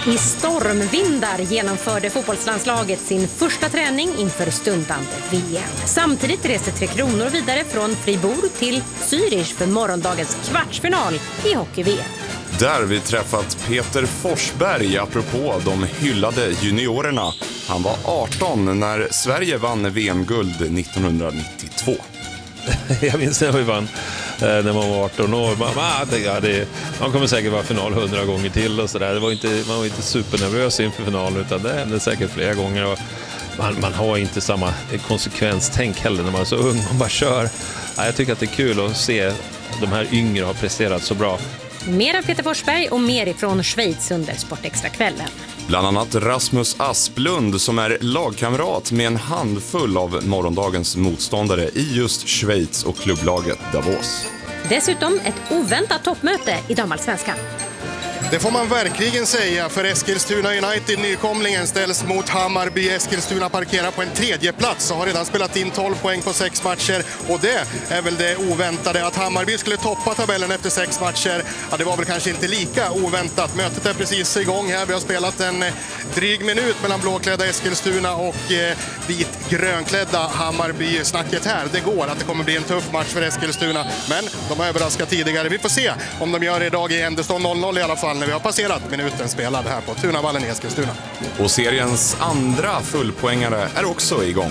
I stormvindar genomförde fotbollslandslaget sin första träning inför stundande VM. Samtidigt reste Tre Kronor vidare från Fribourg till Zürich för morgondagens kvartsfinal i hockey-VM. Där vi träffat Peter Forsberg apropå de hyllade juniorerna. Han var 18 när Sverige vann VM-guld 1992. Jag minns när vi vann när man var 18 år. Man kommer säkert vara final 100 gånger till och sådär. Man var inte supernervös inför finalen, utan det hände säkert flera gånger. Och man har inte samma konsekvenstänk heller när man är så ung. Man bara kör. Jag tycker att det är kul att se de här yngre har presterat så bra. Mer av Peter Forsberg och mer ifrån Schweiz under Sportextra-kvällen. Bland annat Rasmus Asplund som är lagkamrat med en handfull av morgondagens motståndare i just Schweiz och klubblaget Davos. Dessutom ett oväntat toppmöte i damallsvenskan. Det får man verkligen säga, för Eskilstuna United, nykomlingen, ställs mot Hammarby. Eskilstuna parkerar på en tredje plats och har redan spelat in 12 poäng på 6 matcher. Och det är väl det oväntade. Att Hammarby skulle toppa tabellen efter 6 matcher, ja, det var väl kanske inte lika oväntat. Mötet är precis igång här. Vi har spelat en dryg minut mellan blåklädda Eskilstuna och vit-grönklädda Hammarby. Snacket här, det går att det kommer bli en tuff match för Eskilstuna. Men de har överraskat tidigare. Vi får se om de gör det idag i Henderson 0-0 i alla fall, när vi har passerat minuten spelad här på Tunavallen i Eskilstuna. Och seriens andra fullpoängare är också igång.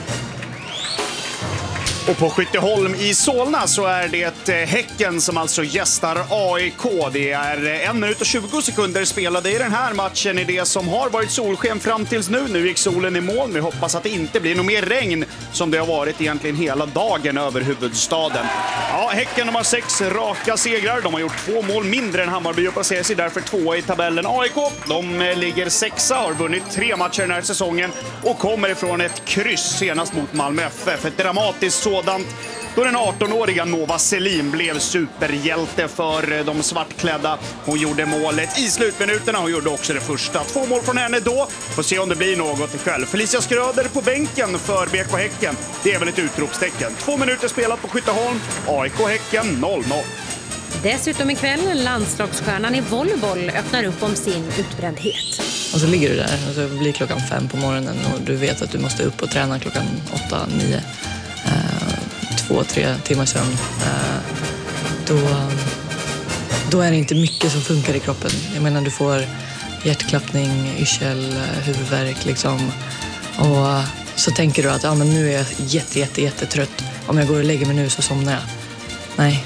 Och på Skytteholm i Solna så är det Häcken som alltså gästar AIK. Det är 1 minut och 20 sekunder spelade i den här matchen i det som har varit solsken fram tills nu. Nu gick solen i moln. Vi hoppas att det inte blir något mer regn som det har varit egentligen hela dagen över huvudstaden. Ja, Häcken de har 6 raka segrar. De har gjort 2 mål mindre än Hammarby och placerar sig därför 2 i tabellen. AIK, de ligger 6, har vunnit 3 matcher den här säsongen och kommer ifrån ett kryss senast mot Malmö FF. Ett dramatiskt sådant, då den 18-åriga Nova Selim blev superhjälte för de svartklädda. Hon gjorde målet i slutminuterna. Hon gjorde också det första. 2 mål från henne då. Får se om det blir något ikväll. Felicia Skröder på bänken för BK Häcken. Det är väl ett utropstecken. 2 minuter spelat på Skytteholm. AIK Häcken 0-0. Dessutom ikväll landslagsstjärnan i volleyboll öppnar upp om sin utbrändhet. Och så ligger du där och så blir klockan 5 på morgonen och du vet att du måste upp och träna klockan 8-9. 2-3 timmar sömn. Då är det inte mycket som funkar i kroppen. Jag menar, du får hjärtklappning, yrsel, huvudvärk liksom. Och så tänker du att men nu är jag jättetrött. Om jag går och lägger mig nu så somnar jag. Nej.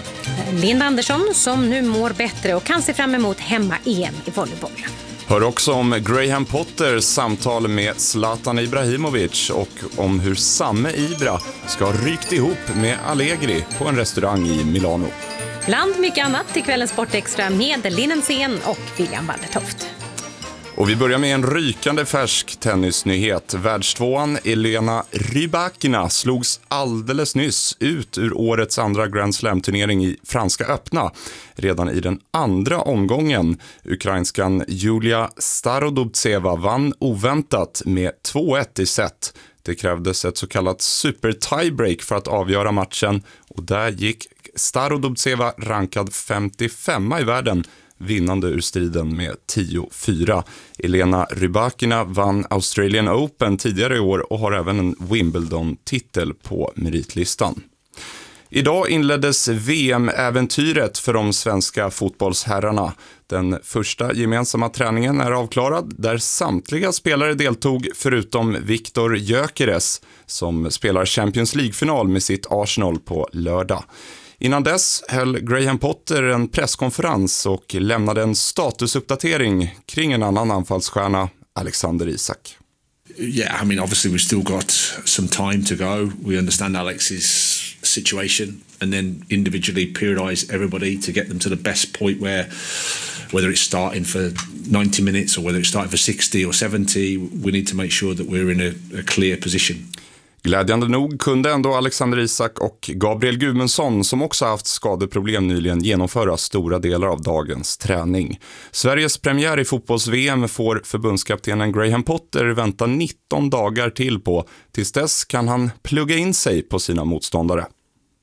Linda Andersson som nu mår bättre och kan se fram emot hemma-EM i volleyboll. Hör också om Graham Potters samtal med Zlatan Ibrahimovic och om hur samme Ibra ska ha rykt ihop med Allegri på en restaurang i Milano. Bland mycket annat till kvällens Sportextra med Linnen Sen och William Wallertoft. Och vi börjar med en rykande färsk tennisnyhet. Världstvåan Elena Rybakina slogs alldeles nyss ut ur årets andra Grand Slam-turnering i Franska öppna. Redan i den andra omgången. Ukrainskan Julia Starodubtseva vann oväntat med 2-1 i set. Det krävdes ett så kallat super tiebreak för att avgöra matchen. Och där gick Starodubtseva rankad 55 i världen, vinnande ur striden med 10-4. Elena Rybakina vann Australian Open tidigare i år och har även en Wimbledon-titel på meritlistan. Idag inleddes VM-äventyret för de svenska fotbollsherrarna. Den första gemensamma träningen är avklarad där samtliga spelare deltog förutom Viktor Gyökeres som spelar Champions League-final med sitt Arsenal på lördag. Innan dess höll Graham Potter en presskonferens och lämnade en statusuppdatering kring en annan anfallsstjärna, Alexander Isak. Yeah, I mean, obviously we've still got some time to go. We understand Alex's situation and then individually periodise everybody to get them to the best point where, whether it's starting for 90 minutes or whether it's starting for 60 or 70, we need to make sure that we're in a clear position. Glädjande nog kunde ändå Alexander Isak och Gabriel Gudmundsson, som också haft skadeproblem nyligen, genomföra stora delar av dagens träning. Sveriges premiär i fotbolls-VM får förbundskaptenen Graham Potter vänta 19 dagar till på. Tills dess kan han plugga in sig på sina motståndare.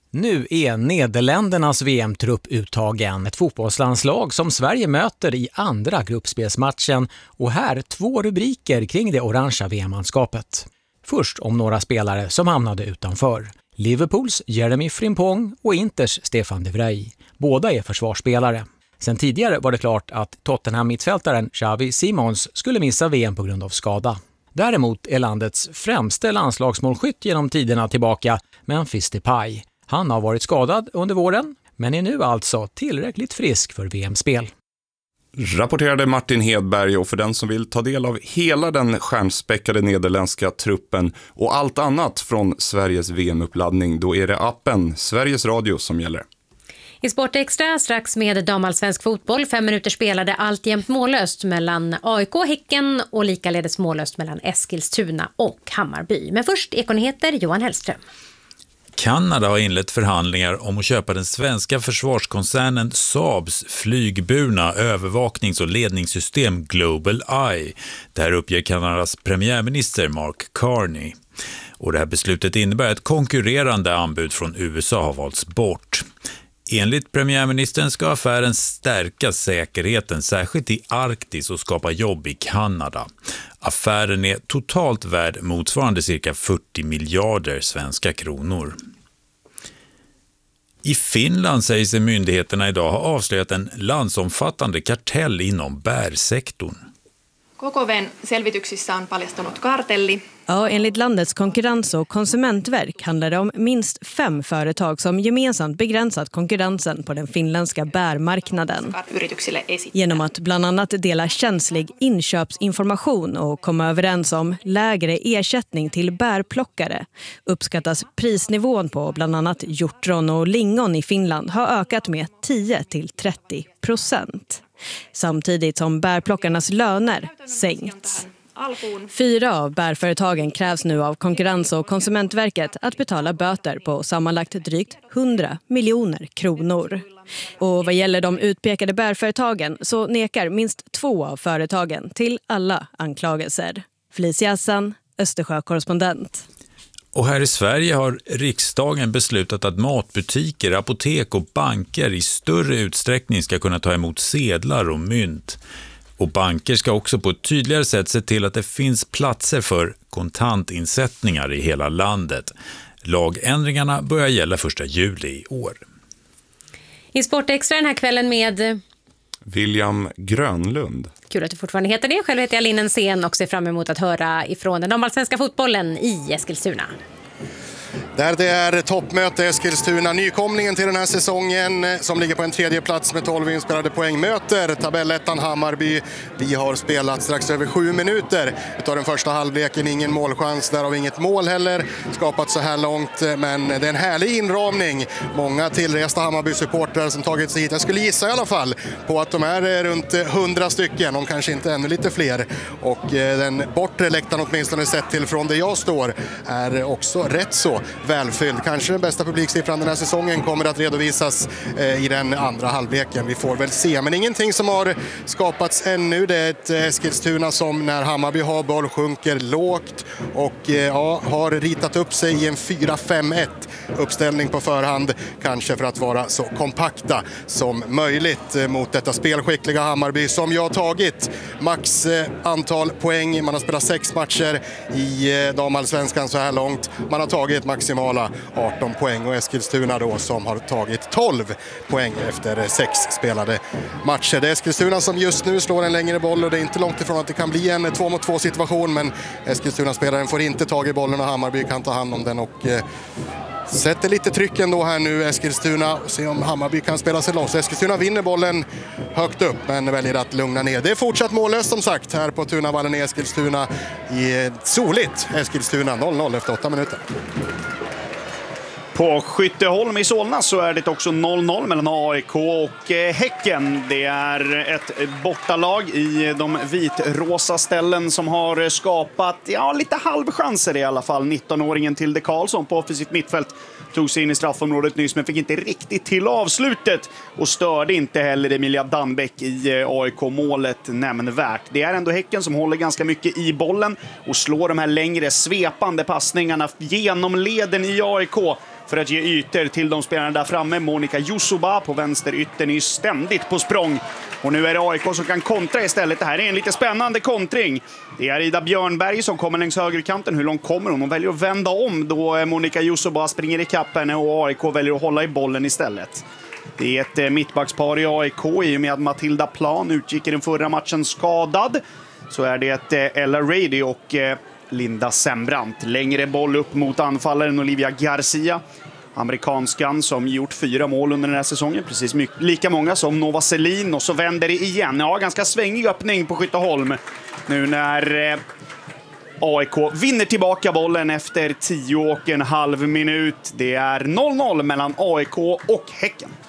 Nu är Nederländernas VM-trupp uttagen, ett fotbollslandslag som Sverige möter i andra gruppspelsmatchen, och här 2 rubriker kring det orangea VM-manskapet. Först om några spelare som hamnade utanför. Liverpools Jeremy Frimpong och Inters Stefan de Vrij. Båda är försvarsspelare. Sen tidigare var det klart att Tottenham-mittfältaren Xavi Simons skulle missa VM på grund av skada. Däremot är landets främste landslagsmålskytt genom tiderna tillbaka, Memphis Depay. Han har varit skadad under våren, men är nu alltså tillräckligt frisk för VM-spel. Rapporterade Martin Hedberg, och för den som vill ta del av hela den stjärnspäckade nederländska truppen och allt annat från Sveriges VM-uppladdning, då är det appen Sveriges Radio som gäller. I Sportextra strax med damallsvensk fotboll. 5 minuter spelade alltjämt mållöst mellan AIK och Häcken och likaledes mållöst mellan Eskilstuna och Hammarby. Men först Ekonyheter, Johan Hellström. Kanada har inlett förhandlingar om att köpa den svenska försvarskoncernen Saabs flygburna övervaknings- och ledningssystem Global Eye. Det här uppger Kanadas premiärminister Mark Carney. Och det här beslutet innebär att konkurrerande anbud från USA har valts bort. Enligt premiärministern ska affären stärka säkerheten, särskilt i Arktis, och skapa jobb i Kanada. Affären är totalt värd motsvarande cirka 40 miljarder svenska kronor. I Finland säger sig myndigheterna idag ha avslöjat en landsomfattande kartell inom bärsektorn. KKV:n selvityksissä on paljastunut kartelli. Ja, enligt landets konkurrens- och konsumentverk handlar det om minst 5 företag som gemensamt begränsat konkurrensen på den finländska bärmarknaden. Genom att bland annat dela känslig inköpsinformation och komma överens om lägre ersättning till bärplockare uppskattas prisnivån på bland annat hjortron och lingon i Finland har ökat med 10-30%. Samtidigt som bärplockarnas löner sänkts. 4 av bärföretagen krävs nu av Konkurrens- och konsumentverket att betala böter på sammanlagt drygt 100 miljoner kronor. Och vad gäller de utpekade bärföretagen så nekar minst 2 av företagen till alla anklagelser. Felicia Hassan, Östersjö-korrespondent. Och här i Sverige har riksdagen beslutat att matbutiker, apotek och banker i större utsträckning ska kunna ta emot sedlar och mynt. Och banker ska också på ett tydligare sätt se till att det finns platser för kontantinsättningar i hela landet. Lagändringarna börjar gälla 1 juli i år. I Sportextra den här kvällen med William Grönlund. Kul att du fortfarande heter det. Själv heter jag Linn Sen och ser fram emot att höra ifrån den damallsvenska fotbollen i Eskilstuna. Där det är toppmöte Eskilstuna, nykomlingen till den här säsongen som ligger på en 3:e plats med 12 inspelade poäng, möter tabellettan Hammarby. Vi har spelat strax över 7 minuter utav den första halvleken, ingen målchans, därav inget mål heller skapat så här långt, men det är en härlig inramning. Många tillresta Hammarby-supportrar som tagit sig hit. Jag skulle gissa i alla fall på att de är runt 100 stycken, om kanske inte ännu lite fler, och den bortre läktaren åtminstone sett till från där jag står är också rätt så välfylld. Kanske den bästa publiksiffran den här säsongen kommer att redovisas i den andra halvleken. Vi får väl se, men ingenting som har skapats ännu. Det är ett Eskilstuna som när Hammarby har boll sjunker lågt och har ritat upp sig i en 4-5-1 uppställning på förhand, kanske för att vara så kompakta som möjligt mot detta spelskickliga Hammarby som jag har tagit max antal poäng. Man har spelat 6 matcher i damallsvenskan så här långt. Man har tagit maximala 18 poäng, och Eskilstuna då som har tagit 12 poäng efter 6 spelade matcher. Det är Eskilstuna som just nu slår en längre boll, och det är inte långt ifrån att det kan bli en 2-mot-2 situation, men Eskilstuna-spelaren får inte tag i bollen och Hammarby kan ta hand om den och sätter lite tryck ändå här nu Eskilstuna, och se om Hammarby kan spela sig loss. Eskilstuna vinner bollen högt upp men väljer att lugna ner. Det är fortsatt mållöst som sagt här på Tunavallen i Eskilstuna, i soligt Eskilstuna, 0-0 efter 8 minuter. På Skytteholm i Solna så är det också 0-0 mellan AIK och Häcken. Det är ett bortalag i de vitrosa ställen som har skapat lite halvchanser i alla fall. 19-åringen Tilde Karlsson på offensivt mittfält tog sig in i straffområdet nyss men fick inte riktigt till avslutet och störde inte heller Emilia Danbeck i AIK-målet nämnvärt. Det är ändå Häcken som håller ganska mycket i bollen och slår de här längre svepande passningarna genom leden i AIK för att ge ytor till de spelarna där framme. Monica Jusuba på vänster yttern är ständigt på språng. Och nu är det AIK som kan kontra istället. Det här är en lite spännande kontring. Det är Ida Björnberg som kommer längs högerkanten. Hur långt kommer hon? Hon väljer att vända om då Monica Jusuba springer i kapp henne och AIK väljer att hålla i bollen istället. Det är ett mittbackspar i AIK i och med att Matilda Plan utgick i den förra matchen skadad. Så är det Ella Rady och Linda Sembrant. Längre boll upp mot anfallaren Olivia Garcia. Amerikanskan som gjort 4 mål under den här säsongen. Precis lika många som Nova Selin. Och så vänder det igen. Ja, ganska svängig öppning på Skytteholm. Nu när AIK vinner tillbaka bollen efter 10,5 minut. Det är 0-0 mellan AIK och Häcken.